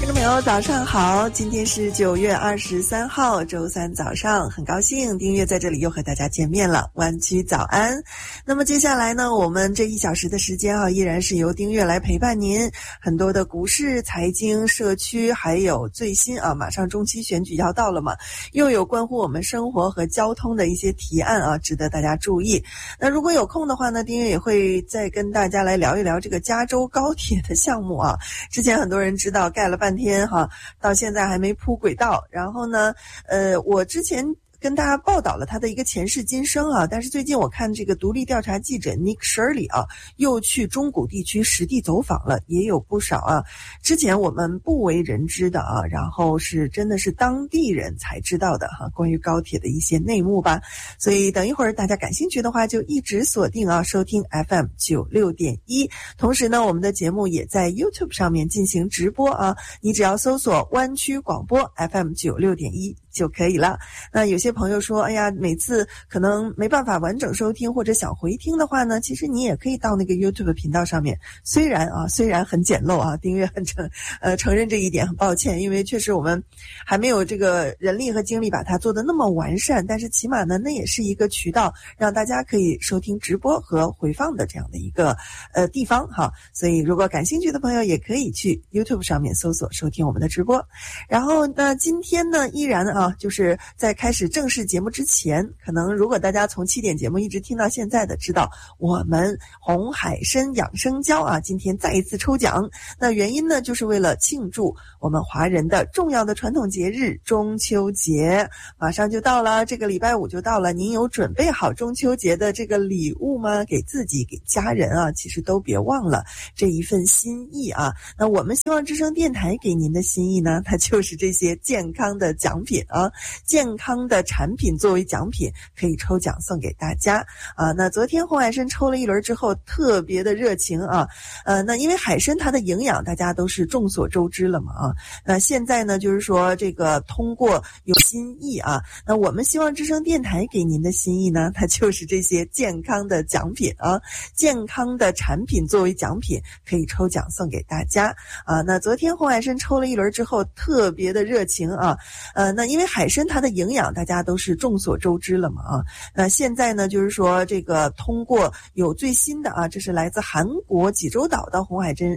听众朋友早上好，今天是9月23号周三早上，很高兴丁月在这里又和大家见面了，湾区早安。那么接下来呢，我们这1小时的时间依然是由丁月来陪伴您，很多的股市、财经、社区，还有最新马上中期选举要到了嘛，又有关乎我们生活和交通的一些提案值得大家注意。那如果有空的话呢，丁月也会再跟大家来聊一聊这个加州高铁的项目之前很多人知道盖了半天到现在还没铺轨道，然后呢我之前跟大家报道了他的一个前世今生但是最近我看这个独立调查记者 Nick Shirley 又去中古地区实地走访了，也有不少之前我们不为人知的然后是真的是当地人才知道的关于高铁的一些内幕吧。所以等一会儿大家感兴趣的话就一直锁定收听 FM 96.1，同时呢我们的节目也在 YouTube 上面进行直播你只要搜索湾区广播 FM 96.1就可以了。那有些朋友说哎呀每次可能没办法完整收听或者想回听的话呢，其实你也可以到那个 YouTube 频道上面，虽然很简陋订阅很承认这一点，很抱歉，因为确实我们还没有这个人力和精力把它做得那么完善，但是起码呢那也是一个渠道让大家可以收听直播和回放的这样的一个地方所以如果感兴趣的朋友也可以去 YouTube 上面搜索收听我们的直播。然后呢今天呢依然就是在开始正式节目之前，可能如果大家从7点节目一直听到现在的，知道我们红海参养生胶今天再一次抽奖。那原因呢就是为了庆祝我们华人的重要的传统节日中秋节，马上就到了，这个礼拜5就到了，您有准备好中秋节的这个礼物吗？给自己给家人其实都别忘了这一份心意那我们希望之声电台给您的心意呢，它就是这些健康的奖品健康的产品作为奖品可以抽奖送给大家那昨天红海参抽了一轮之后特别的热情那因为海参它的营养大家都是众所周知了嘛那现在呢就是说这个通过有心意那我们希望之声电台给您的心意呢，它就是这些健康的奖品健康的产品作为奖品可以抽奖送给大家那昨天红海参抽了一轮之后特别的热情那因为海参它的营养大家都是众所周知了嘛那现在呢就是说这个通过有最新的这是来自韩国济州岛的红海参